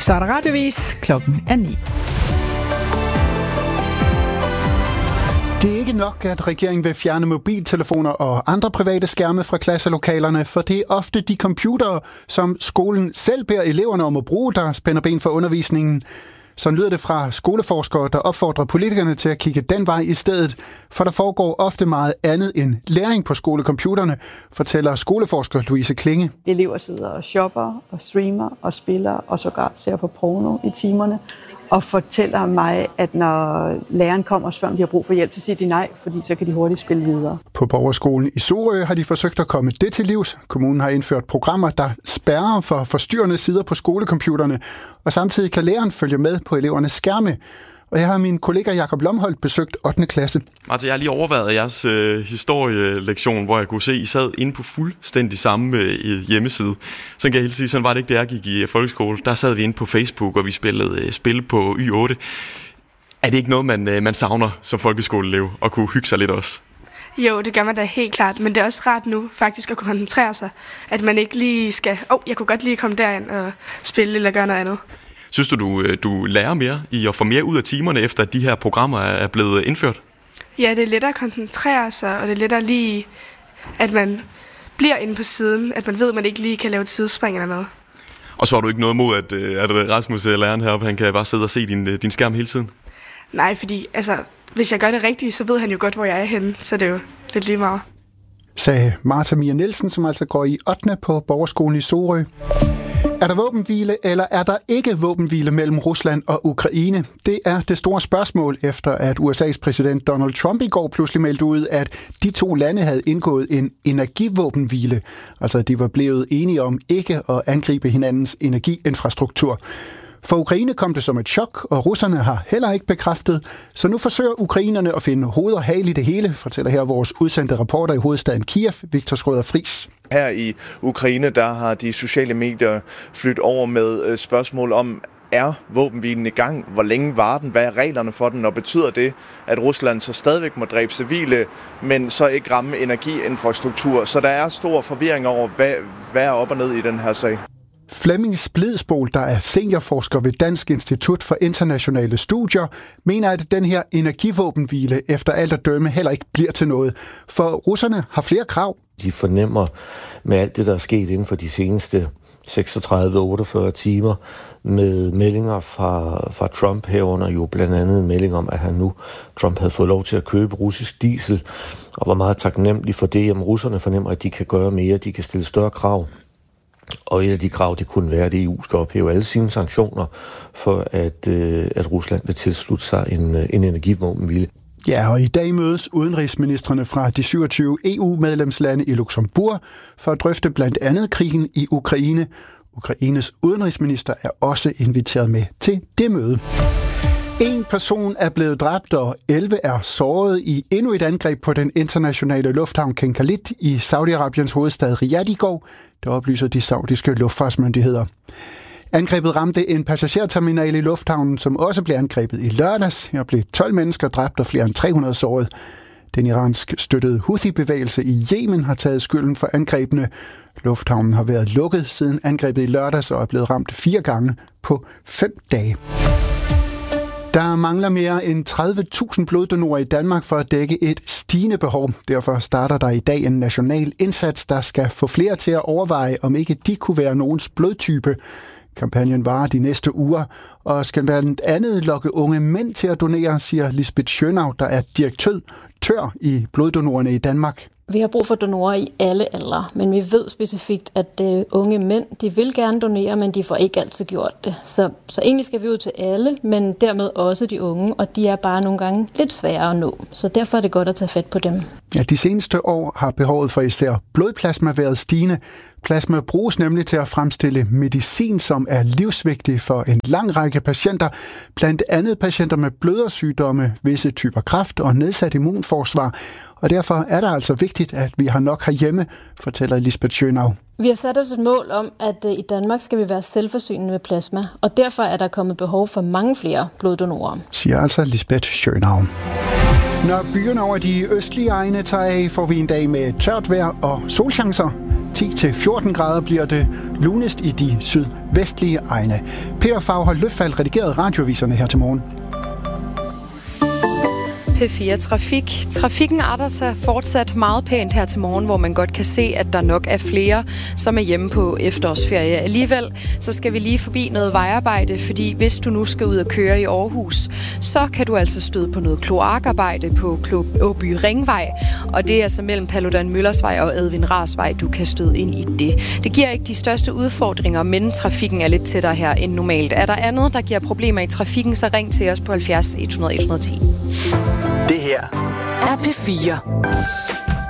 Så er der radiovis. Klokken er 9. Det er ikke nok, at regeringen vil fjerne mobiltelefoner og andre private skærme fra klasselokalerne, for det er ofte de computere, som skolen selv beder eleverne om at bruge, der spænder ben for undervisningen. Så lyder det fra skoleforskere, der opfordrer politikerne til at kigge den vej i stedet, for der foregår ofte meget andet end læring på skolecomputerne, fortæller skoleforsker Louise Klinge. Elever sidder og shopper og streamer og spiller og sågar ser på porno i timerne og fortæller mig, at når læreren kommer og spørger, om de har brug for hjælp, så siger de nej, fordi så kan de hurtigt spille videre. På Borgerskolen i Sorø har de forsøgt at komme det til livs. Kommunen har indført programmer, der spærrer for forstyrrende sider på skolecomputerne, og samtidig kan læreren følge med på elevernes skærme. Og her har min kollega Jakob Lomholdt besøgt 8. klasse. Martin, jeg har lige overvejet jeres historielektion, hvor jeg kunne se, I sad inde på fuldstændig samme hjemmeside. Så kan jeg helt sige, sådan var det ikke, da jeg gik i folkeskole. Der sad vi inde på Facebook, og vi spillede spil på Y8. Er det ikke noget, man savner som folkeskoleelev, at kunne hygge sig lidt også? Jo, det gør man da helt klart, men det er også rart nu faktisk at kunne koncentrere sig. At man ikke lige skal, jeg kunne godt lige komme derind og spille eller gøre noget andet. Synes du lærer mere i at få mere ud af timerne, efter at de her programmer er blevet indført? Ja, det er lettere at koncentrere sig, og det er lettere lige, at man bliver inde på siden, at man ved, at man ikke lige kan lave et sidespring eller noget. Og så har du ikke noget imod, at Rasmus, læreren heroppe, han kan bare sidde og se din skærm hele tiden? Nej, fordi hvis jeg gør det rigtigt, så ved han jo godt, hvor jeg er henne, så det er jo lidt lige meget. Sagde Martha Mia Nielsen, som altså går i 8. på Borgerskolen i Sorø. Er der våbenhvile, eller er der ikke våbenhvile mellem Rusland og Ukraine? Det er det store spørgsmål, efter at USA's præsident Donald Trump i går pludselig meldte ud, at de to lande havde indgået en energivåbenhvile. Altså, de var blevet enige om ikke at angribe hinandens energiinfrastruktur. For Ukraine kom det som et chok, og russerne har heller ikke bekræftet. Så nu forsøger ukrainerne at finde hoved og hale i det hele, fortæller her vores udsendte reporter i hovedstaden Kiev, Viktor Skrøder Friis. Her i Ukraine, der har de sociale medier flyttet over med spørgsmål om, er våbenhvilen i gang? Hvor længe var den? Hvad er reglerne for den? Og betyder det, at Rusland så stadigvæk må dræbe civile, men så ikke ramme energiinfrastruktur? Så der er stor forvirring over, hvad er op og ned i den her sag. Flemming Splidsbol, der er seniorforsker ved Dansk Institut for Internationale Studier, mener, at den her energivåbenhvile efter alt at dømme heller ikke bliver til noget. For russerne har flere krav. De fornemmer med alt det, der er sket inden for de seneste 36-48 timer med meldinger fra Trump herunder jo blandt andet en melding om, at Trump havde fået lov til at købe russisk diesel og var meget taknemmelig for det. Jamen, russerne fornemmer, at de kan gøre mere, de kan stille større krav. Og et af de krav, det kunne være, at EU skal ophæve alle sine sanktioner for, at Rusland vil tilslutte sig en energivåbenhvile. Ja, og i dag mødes udenrigsministrene fra de 27 EU-medlemslande i Luxembourg for at drøfte blandt andet krigen i Ukraine. Ukraines udenrigsminister er også inviteret med til det møde. En person er blevet dræbt, og 11 er såret i endnu et angreb på den internationale lufthavn King Khalid i Saudi-Arabiens hovedstad Riyadh i går, der oplyser de saudiske luftfartsmyndigheder. Angrebet ramte en passagerterminal i lufthavnen, som også blev angrebet i lørdags. Her blev 12 mennesker dræbt og flere end 300 såret. Den iransk støttede Houthi-bevægelse i Yemen har taget skylden for angrebene. Lufthavnen har været lukket siden angrebet i lørdags og er blevet ramt 4 gange på 5 dage. Der mangler mere end 30.000 bloddonorer i Danmark for at dække et stigende behov. Derfor starter der i dag en national indsats, der skal få flere til at overveje, om ikke de kunne være nogens blodtype. Kampagnen varer de næste uger og skal blandt andet lokke unge mænd til at donere, siger Lisbeth Schönau, der er direktør i bloddonorerne i Danmark. Vi har brug for donorer i alle aldre, men vi ved specifikt, at unge mænd, de vil gerne donere, men de får ikke altid gjort det. Så egentlig skal vi ud til alle, men dermed også de unge, og de er bare nogle gange lidt sværere at nå. Så derfor er det godt at tage fat på dem. Ja, de seneste år har behovet for især blodplasma været stigende. Plasma bruges nemlig til at fremstille medicin, som er livsvigtig for en lang række patienter, blandt andet patienter med blødersygdomme, visse typer kræft og nedsat immunforsvar. Og derfor er det altså vigtigt, at vi har nok herhjemme, fortæller Lisbeth Schönau. Vi har sat os et mål om, at i Danmark skal vi være selvforsynende med plasma, og derfor er der kommet behov for mange flere bloddonorer, siger altså Lisbeth Schönau. Når byerne over de østlige egne tager af, får vi en dag med tørt vejr og solchancer. 10-14 grader bliver det. Lunest i de sydvestlige egne. Peter Faghold Løffald redigerede radioviserne her til morgen. P4 Trafik. Trafikken arter sig fortsat meget pænt her til morgen, hvor man godt kan se, at der nok er flere, som er hjemme på efterårsferie. Alligevel så skal vi lige forbi noget vejarbejde, fordi hvis du nu skal ud og køre i Aarhus, så kan du altså støde på noget kloakarbejde på Åby Ringvej, og det er altså mellem Paludan Møllersvej og Edvin Rarsvej, du kan støde ind i det. Det giver ikke de største udfordringer, men trafikken er lidt tættere her end normalt. Er der andet, der giver problemer i trafikken, så ring til os på 70 100 110. Det her er P4.